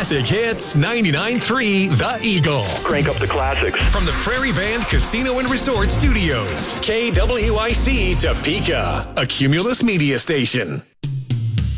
Classic Hits 99.3 The Eagle. Crank up the classics. From the Prairie Band Casino and Resort Studios. KWIC Topeka, a Cumulus media station.